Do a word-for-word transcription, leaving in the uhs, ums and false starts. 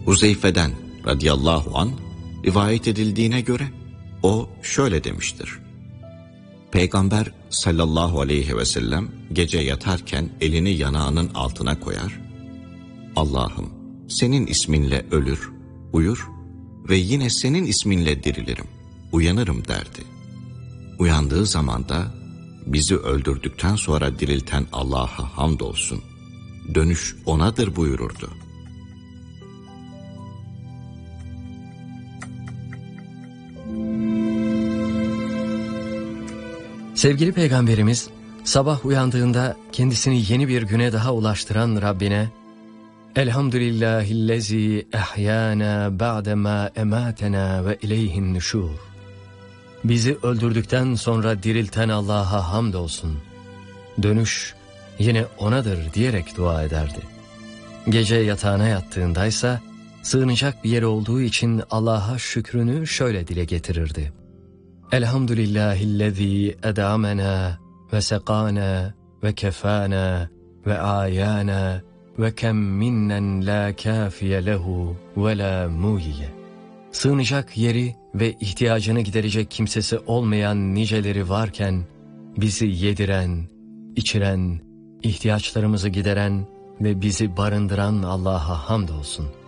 Huzeyfe'den radıyallahu an rivayet edildiğine göre o şöyle demiştir. Peygamber sallallahu aleyhi ve sellem gece yatarken elini yanağının altına koyar. Allah'ım senin isminle ölür, uyur ve yine senin isminle dirilirim, uyanırım derdi. Uyandığı zaman da bizi öldürdükten sonra dirilten Allah'a hamdolsun, dönüş O'nadır buyururdu. Sevgili Peygamberimiz sabah uyandığında kendisini yeni bir güne daha ulaştıran Rabbine Elhamdülillahillezî ehyâna ba'demâ emâtenâ ve ileyhin nüşûr. Bizi öldürdükten sonra dirilten Allah'a hamdolsun. Dönüş yine O'nadır diyerek dua ederdi. Gece yatağına yattığındaysa sığınacak bir yer olduğu için Allah'a şükrünü şöyle dile getirirdi. Elhamdülillahillezî edâmenâ ve sekâna ve kefâna ve âyâna ve kem minnen la kâfiye lehu ve la muhiye. Sığınacak yeri ve ihtiyacını giderecek kimsesi olmayan niceleri varken bizi yediren, içiren, ihtiyaçlarımızı gideren ve bizi barındıran Allah'a hamdolsun.